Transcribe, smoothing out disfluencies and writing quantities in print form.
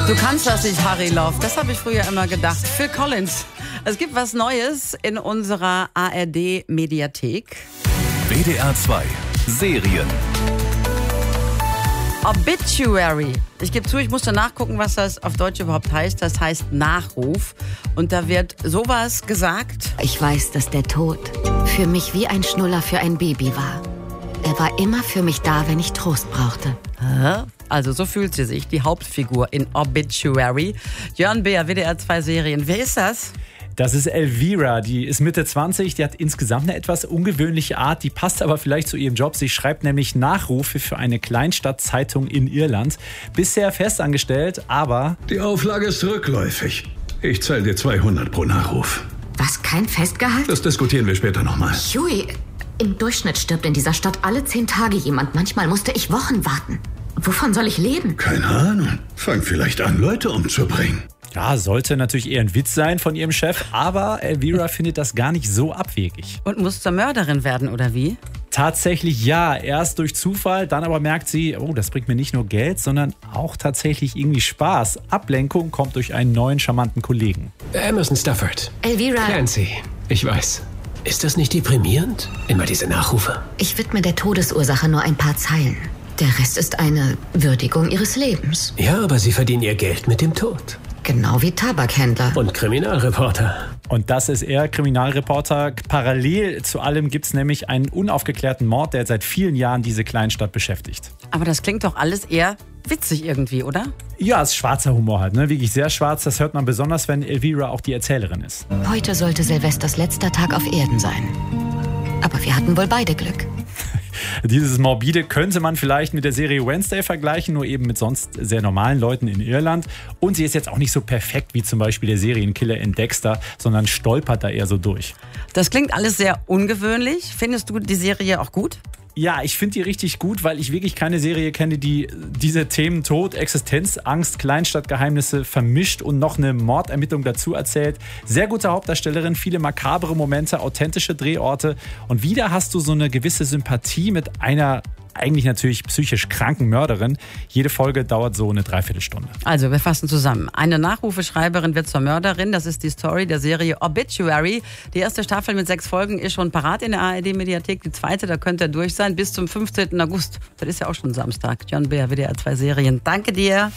Du kannst das nicht, Harry Love. Das habe ich früher immer gedacht. Phil Collins. Es gibt was Neues in unserer ARD-Mediathek. WDR 2 Serien. Obituary. Ich gebe zu, ich musste nachgucken, was das auf Deutsch überhaupt heißt. Das heißt Nachruf. Und da wird sowas gesagt. Ich weiß, dass der Tod für mich wie ein Schnuller für ein Baby war. Er war immer für mich da, wenn ich Trost brauchte. Also so fühlt sie sich, die Hauptfigur in Obituary. Jörn Beer, WDR 2 Serien. Wer ist das? Das ist Elvira, die ist Mitte 20, die hat insgesamt eine etwas ungewöhnliche Art, die passt aber vielleicht zu ihrem Job. Sie schreibt nämlich Nachrufe für eine Kleinstadtzeitung in Irland. Bisher festangestellt, aber... Die Auflage ist rückläufig. Ich zahle dir 200 pro Nachruf. Was, kein Festgehalt? Das diskutieren wir später nochmal. Jui, im Durchschnitt stirbt in dieser Stadt alle 10 Tage jemand. Manchmal musste ich Wochen warten. Wovon soll ich leben? Keine Ahnung. Fang vielleicht an, Leute umzubringen. Ja, sollte natürlich eher ein Witz sein von ihrem Chef, aber Elvira findet das gar nicht so abwegig. Und muss zur Mörderin werden, oder wie? Tatsächlich ja, erst durch Zufall, dann aber merkt sie, oh, das bringt mir nicht nur Geld, sondern auch tatsächlich irgendwie Spaß. Ablenkung kommt durch einen neuen, charmanten Kollegen. Emerson Stafford. Elvira, Clancy. Ich weiß. Ist das nicht deprimierend? Immer diese Nachrufe. ich widme der Todesursache nur ein paar Zeilen. Der Rest ist eine Würdigung ihres Lebens. Ja, aber sie verdienen ihr Geld mit dem Tod. Genau wie Tabakhändler. Und Kriminalreporter. Und das ist er, Kriminalreporter. Parallel zu allem gibt es nämlich einen unaufgeklärten Mord, der seit vielen Jahren diese Kleinstadt beschäftigt. Aber das klingt doch alles eher witzig irgendwie, oder? Ja, ist schwarzer Humor halt, ne? Wirklich sehr schwarz. Das hört man besonders, wenn Elvira auch die Erzählerin ist. Heute sollte Silvesters letzter Tag auf Erden sein. Aber wir hatten wohl beide Glück. Dieses Morbide könnte man vielleicht mit der Serie Wednesday vergleichen, nur eben mit sonst sehr normalen Leuten in Irland. Und sie ist jetzt auch nicht so perfekt wie zum Beispiel der Serienkiller in Dexter, sondern stolpert da eher so durch. Das klingt alles sehr ungewöhnlich. Findest du die Serie auch gut? Ja, ich finde die richtig gut, weil ich wirklich keine Serie kenne, die diese Themen Tod, Existenz, Angst, Kleinstadtgeheimnisse vermischt und noch eine Mordermittlung dazu erzählt. Sehr gute Hauptdarstellerin, viele makabere Momente, authentische Drehorte und wieder hast du so eine gewisse Sympathie mit einer eigentlich natürlich psychisch kranken Mörderin. Jede Folge dauert so eine Dreiviertelstunde. Also, wir fassen zusammen. Eine Nachrufeschreiberin wird zur Mörderin. Das ist die Story der Serie Obituary. Die erste Staffel mit 6 Folgen ist schon parat in der ARD-Mediathek. Die zweite, da könnt ihr durch sein, bis zum 15. August. Das ist ja auch schon Samstag. Jörn Beer, WDR 2 Serien. Danke dir.